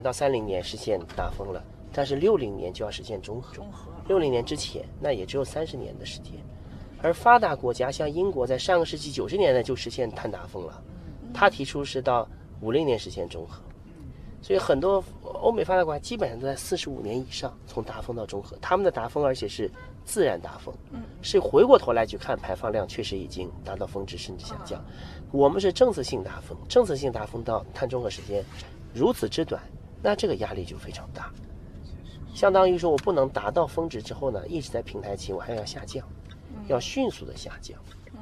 到30年实现达峰了，但是60年就要实现中和。60年之前，那也只有30年的时间。而发达国家像英国，在上个世纪90年代就实现碳达峰了，他提出是到50年实现中和。所以很多欧美发达国家基本上都在45年以上从达峰到中和，他们的达峰而且是自然达峰，是回过头来去看排放量确实已经达到峰值甚至下降。我们是政策性达峰，政策性达峰到碳中和时间如此之短，那这个压力就非常大，相当于说我不能达到峰值之后呢，一直在平台期，我还要下降，要迅速的下降。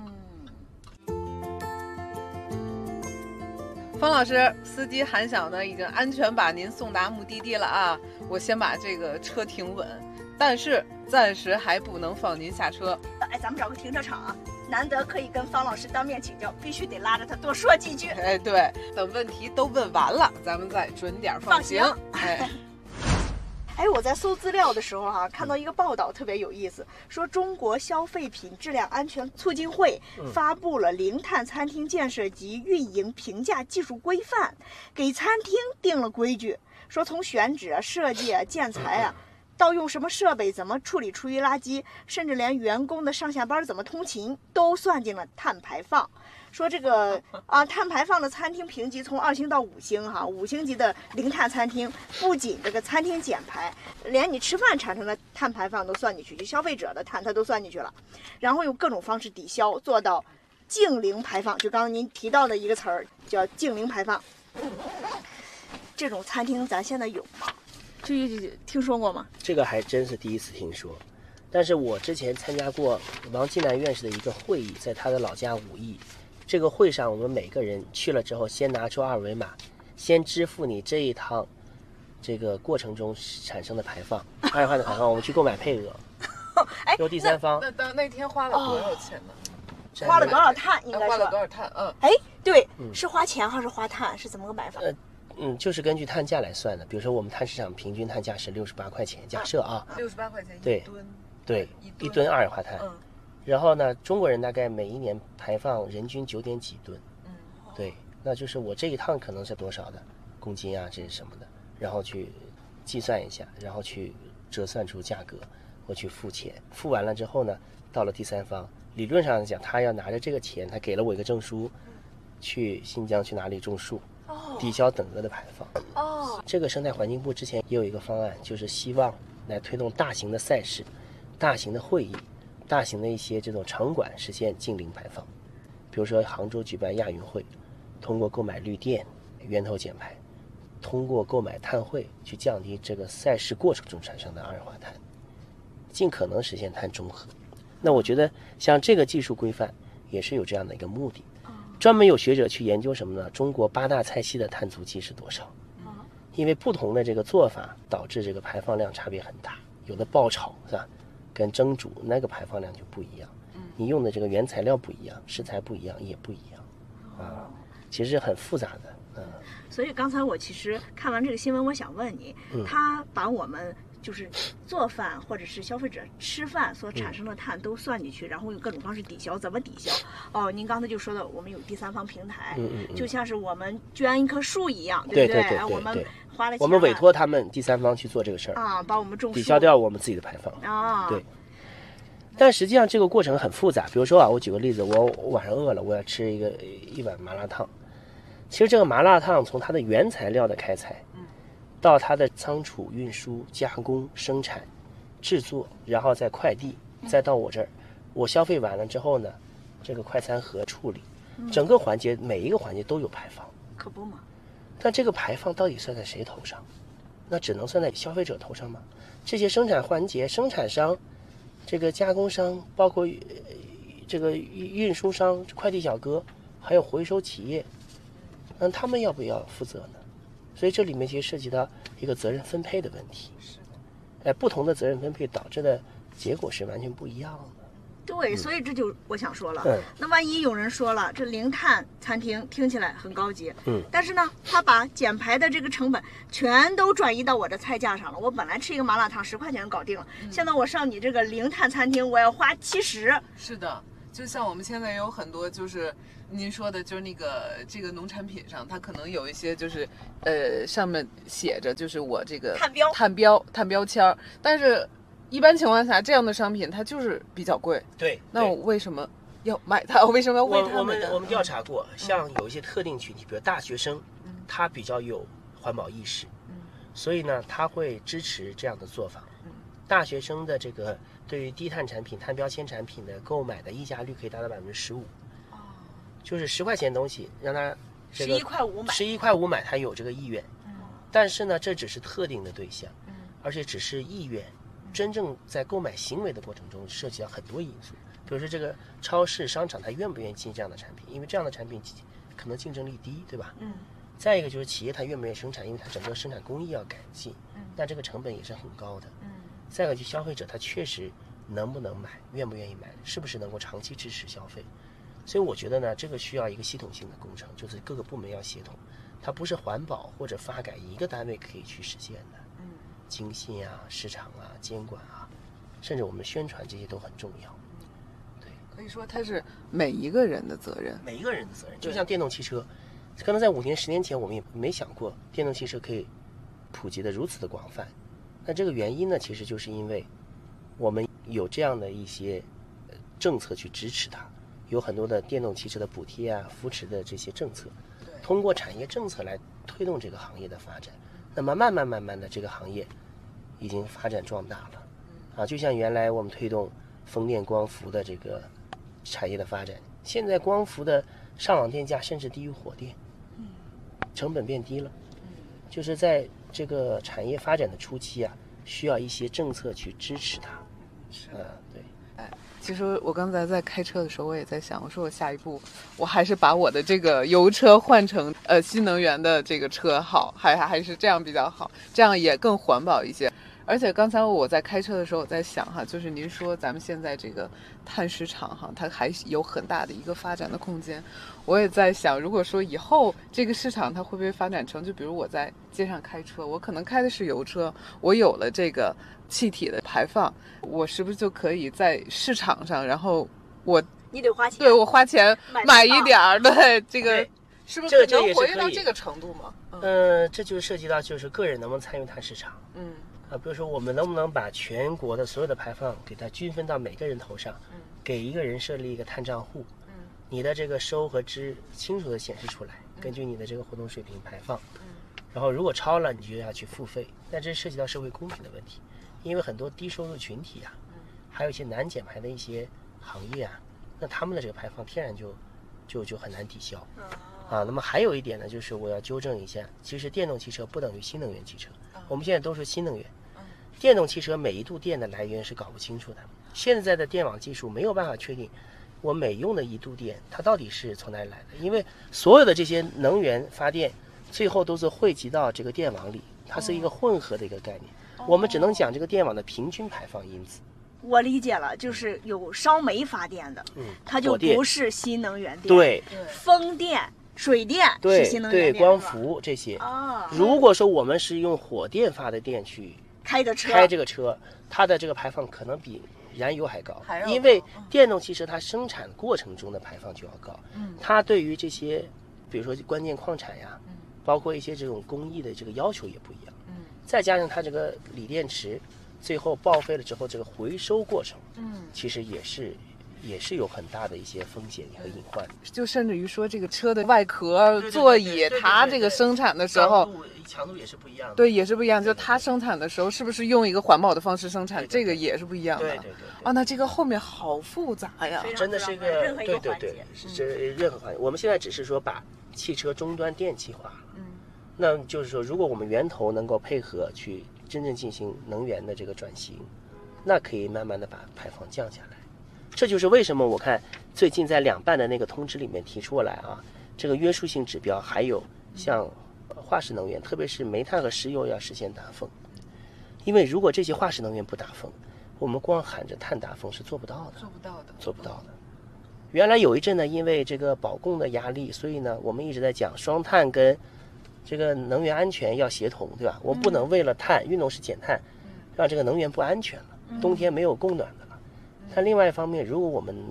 方老师，司机韩晓呢已经安全把您送达目的地了啊！我先把这个车停稳，但是暂时还不能放您下车。 哎，咱们找个停车场啊，难得可以跟方老师当面请教，必须得拉着他多说几句。 哎，对，等问题都问完了，咱们再准点放行。 哎，我在搜资料的时候看到一个报道特别有意思，说中国消费品质量安全促进会发布了零碳餐厅建设及运营评价技术规范，给餐厅定了规矩，说从选址啊、设计啊、建材啊，到用什么设备、怎么处理厨余垃圾，甚至连员工的上下班怎么通勤都算进了碳排放。说这个碳排放的餐厅评级从2星到5星5星级的零碳餐厅，不仅这个餐厅减排，连你吃饭产生的碳排放都算进去，就消费者的碳它都算进去了，然后用各种方式抵消，做到净零排放。就刚刚您提到的一个词儿叫净零排放。这种餐厅咱现在有吗？就听说过吗？ 这个还真是第一次听说，但是我之前参加过王金南院士的一个会议，在他的老家武义。这个会上，我们每个人去了之后，先拿出二维码，先支付你这一趟这个过程中产生的排放，二氧化碳排放，我们去购买配额，由第三方。 那天花了多少钱呢？ 花了多少碳？应该是花了多少碳？ 哎，对，是花钱还是花碳？是怎么个买法？ 就是根据碳价来算的。比如说我们碳市场平均碳价是68块钱，假设 68块钱一吨。 对，一吨二氧化碳。然后呢，中国人大概每一年排放人均9点几吨，对，那就是我这一趟可能是多少的公斤啊，这是什么的，然后去计算一下，然后去折算出价格，我去付钱，付完了之后呢，到了第三方，理论上讲，他要拿着这个钱，他给了我一个证书，去新疆去哪里种树，抵消等额的排放。这个生态环境部之前也有一个方案，就是希望来推动大型的赛事、大型的会议。大型的一些这种场馆实现净零排放，比如说杭州举办亚运会，通过购买绿电源头减排，通过购买碳汇去降低这个赛事过程中产生的二氧化碳，尽可能实现碳中和。那我觉得像这个技术规范也是有这样的一个目的，专门有学者去研究什么呢？中国8大菜系的碳足迹是多少？因为不同的这个做法导致这个排放量差别很大，有的爆炒是吧？跟蒸煮那个排放量就不一样，你用的这个原材料不一样，食材不一样也不一样其实很复杂的。 所以刚才我其实看完这个新闻，我想问你，他把我们就是做饭或者是消费者吃饭所产生的碳都算进去，然后用各种方式抵消，怎么抵消？您刚才就说的，我们有第三方平台，就像是我们捐一棵树一样，对不对？我们花了钱， 我们委托他们第三方去做这个事儿把我们种树， 抵消掉我们自己的排放对。但实际上这个过程很复杂，比如说我举个例子，我晚上饿了，我要吃一碗麻辣烫。其实这个麻辣烫从它的原材料的开采，到它的仓储、运输、加工、生产、制作，然后再快递，再到我这儿，我消费完了之后呢，这个快餐盒处理，整个环节每一个环节都有排放， 可不嘛？ 但这个排放到底算在谁头上？那只能算在消费者头上吗？这些生产环节、生产商、这个加工商，包括这个运输商、快递小哥，还有回收企业，他们要不要负责呢？所以这里面其实涉及到一个责任分配的问题。不同的责任分配导致的结果是完全不一样的。 对，所以这就我想说了，那万一有人说了，这零碳餐厅听起来很高级，但是呢，他把减排的这个成本全都转移到我的菜价上了。我本来吃一个麻辣烫10块钱搞定了，现在我上你这个零碳餐厅，我要花70。 是的。 就像我们现在有很多就是您说的，就是这个农产品上，它可能有一些就是上面写着就是我这个碳标签，但是一般情况下这样的商品它就是比较贵。 对， 那我为什么要买它？为什么要为它买它？ 我们调查过，像有一些特定群体，比如大学生，他比较有环保意识，所以呢，他会支持这样的做法。大学生的这个对于低碳产品、碳标签产品的购买的溢价率可以达到15%。就是10块钱的东西，让他 11块5买 ，11块5买，他有这个意愿。但是呢，这只是特定的对象，而且只是意愿。真正在购买行为的过程中，涉及到很多因素，比如说这个超市、商场，他愿不愿意进这样的产品？因为这样的产品可能竞争力低，对吧？再一个就是企业它愿不愿意生产，因为它整个生产工艺要改进，那这个成本也是很高的。再一个就是消费者他确实能不能买，愿不愿意买，是不是能够长期支持消费？所以我觉得呢，这个需要一个系统性的工程，就是各个部门要协同，它不是环保或者发改一个单位可以去实现的。经信啊、市场啊、监管啊，甚至我们宣传这些都很重要。对， 可以说它是每一个人的责任。 每一个人的责任，就像电动汽车，可能在5年、10年前我们也没想过电动汽车可以普及的如此的广泛。那这个原因呢，其实就是因为我们有这样的一些政策去支持它，有很多的电动汽车的补贴啊、扶持的这些政策，通过产业政策来推动这个行业的发展。那么慢慢的，这个行业已经发展壮大了，就像原来我们推动风电、光伏的这个产业的发展，现在光伏的上网电价甚至低于火电，成本变低了，就是在这个产业发展的初期啊，需要一些政策去支持它，对。 其实我刚才在开车的时候，我也在想，我说我下一步，我还是把我的这个油车换成新能源的这个车好，还是这样比较好，这样也更环保一些。而且刚才我在开车的时候，我在想哈，就是您说咱们现在这个碳市场哈，它还有很大的一个发展的空间。我也在想，如果说以后这个市场它会不会发展成，就比如我在街上开车，我可能开的是油车，我有了这个气体的排放，我是不是就可以在市场上，然后你得花钱， 对我花钱买一点儿，对这个是不是能活跃到这个程度吗？ 这就涉及到就是个人能不能参与碳市场，比如说我们能不能把全国的所有的排放给它均分到每个人头上，给一个人设立一个碳账户，你的这个收和支清楚的显示出来，根据你的这个活动水平排放，然后如果超了你就要去付费，但这涉及到社会公平的问题，因为很多低收入群体啊，还有一些难减排的一些行业啊，那他们的这个排放天然就很难抵消那么还有一点呢，就是我要纠正一下，其实电动汽车不等于新能源汽车，我们现在都说新能源，电动汽车每一度电的来源是搞不清楚的，现在的电网技术没有办法确定我每用的一度电它到底是从哪里来的，因为所有的这些能源发电最后都是汇集到这个电网里，它是一个混合的一个概念，我们只能讲这个电网的平均排放因子。 我理解了，就是有烧煤发电的，它就不是新能源电， 对， 风电、水电是新能源电， 对，光伏这些。如果说我们是用火电发的电去开这个车，它的这个排放可能比燃油还高，因为电动汽车它生产过程中的排放就要高，它对于这些比如说关键矿产呀，包括一些这种工艺的这个要求也不一样，再加上它这个锂电池最后报废了之后，这个回收过程，其实也是有很大的一些风险和隐患， 就甚至于说这个车的外壳、座椅，它这个生产的时候强度也是不一样的， 对，也是不一样。就它生产的时候是不是用一个环保的方式生产，这个也是不一样的。 对。 那这个后面好复杂呀， 真的是一个对，是任何环节。我们现在只是说把汽车终端电气化，那就是说，如果我们源头能够配合去真正进行能源的这个转型，那可以慢慢的把排放降下来。这就是为什么我看最近在两办的那个通知里面提出来这个约束性指标，还有像化石能源，特别是煤炭和石油要实现达峰。因为如果这些化石能源不达峰，我们光喊着碳达峰是做不到的。原来有一阵呢，因为这个保供的压力，所以呢，我们一直在讲双碳跟这个能源安全要协同，对吧？我们不能为了运动式减碳，让这个能源不安全了，冬天没有供暖的了。但另外一方面，如果我们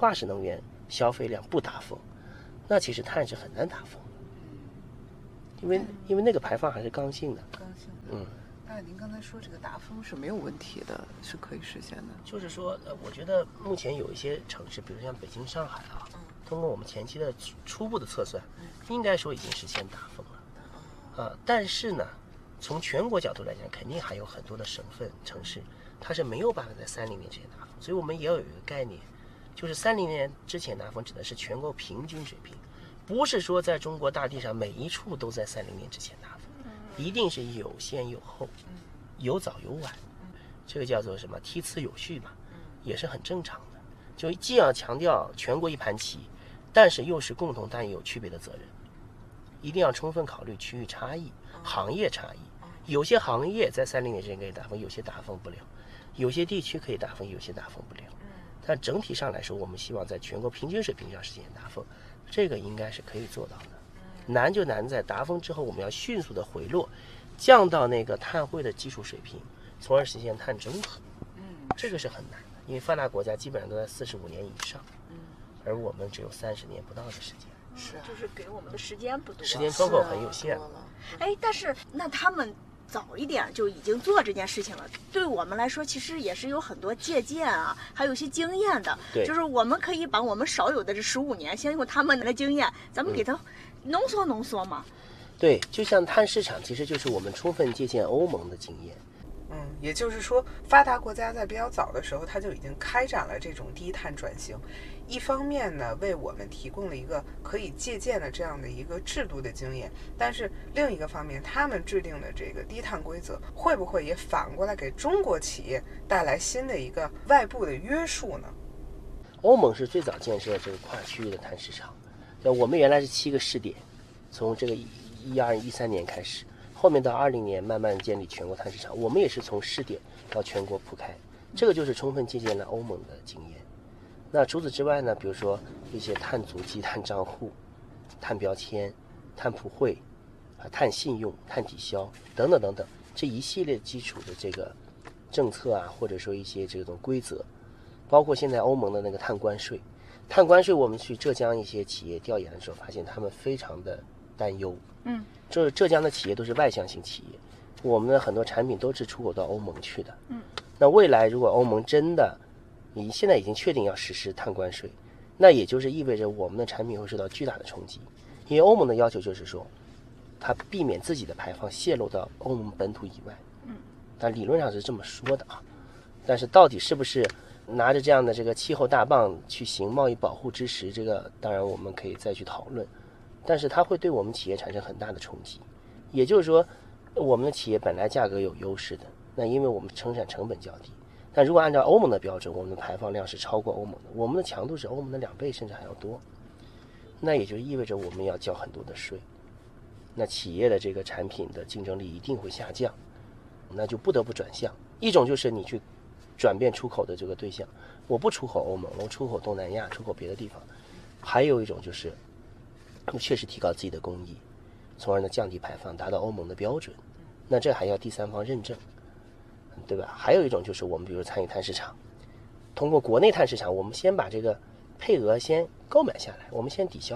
化石能源消费量不达峰，那其实碳是很难达峰的，因为那个排放还是刚性的。 但是您刚才说这个达峰是没有问题的，是可以实现的。 就是说，我觉得目前有一些城市，比如像北京、上海啊，通过我们前期的初步的测算，应该说已经实现达峰了。但是呢，从全国角度来讲，肯定还有很多的省份、城市，它是没有办法在30年之前达峰。所以我们也要有一个概念，就是30年之前达峰指的是全国平均水平，不是说在中国大地上每一处都在30年之前达峰。一定是有先有后，有早有晚，这个叫做什么梯次有序嘛，也是很正常的。就既要强调全国一盘棋，但是又是共同担有区别的责任，一定要充分考虑区域差异、行业差异。有些行业在30年之前可以达峰，有些达峰不了；有些地区可以达峰，有些达峰不了。但整体上来说，我们希望在全国平均水平上实现达峰，这个应该是可以做到的。难就难在达峰之后，我们要迅速的回落，降到那个碳汇的基础水平，从而实现碳中和。这个是很难的，因为发达国家基本上都在45年以上，而我们只有30年不到的时间。 是，就是给我们的时间不多， 时间窗口很有限。 但是那他们早一点就已经做这件事情了，对我们来说其实也是有很多借鉴啊，还有一些经验的。 对， 就是我们可以把我们少有的这15年，先用他们的经验，咱们给它浓缩嘛。 对，就像碳市场，其实就是我们充分借鉴欧盟的经验。 也就是说，发达国家在比较早的时候，它就已经开展了这种低碳转型。一方面呢，为我们提供了一个可以借鉴的这样的一个制度的经验，但是另一个方面，他们制定的这个低碳规则，会不会也反过来给中国企业带来新的一个外部的约束呢？ 欧盟是最早建设这个跨区域的碳市场，我们原来是7个试点，从这个12、13年开始。后面到20年慢慢建立全国碳市场，我们也是从试点到全国铺开，这个就是充分借鉴了欧盟的经验。那除此之外呢，比如说一些碳足迹、碳账户、碳标签、碳普惠、碳信用、碳抵消等等等等，这一系列基础的这个政策啊，或者说一些这种规则，包括现在欧盟的那个碳关税。碳关税我们去浙江一些企业调研的时候，发现他们非常的担忧。这浙江的企业都是外向型企业，我们的很多产品都是出口到欧盟去的。那未来如果欧盟真的，你现在已经确定要实施碳关税，那也就是意味着我们的产品会受到巨大的冲击，因为欧盟的要求就是说，它避免自己的排放泄露到欧盟本土以外。但理论上是这么说的啊，但是到底是不是拿着这样的这个气候大棒去行贸易保护之实，这个当然我们可以再去讨论。但是它会对我们企业产生很大的冲击，也就是说，我们的企业本来价格有优势的，那因为我们生产成本较低，但如果按照欧盟的标准，我们的排放量是超过欧盟的，我们的强度是欧盟的2倍甚至还要多，那也就意味着我们要交很多的税，那企业的这个产品的竞争力一定会下降，那就不得不转向，一种就是你去转变出口的这个对象，我不出口欧盟了，我出口东南亚，出口别的地方，还有一种就是确实提高自己的工艺，从而呢降低排放，达到欧盟的标准。那这还要第三方认证，对吧？还有一种就是我们比如参与碳市场，通过国内碳市场，我们先把这个配额先购买下来，我们先抵消。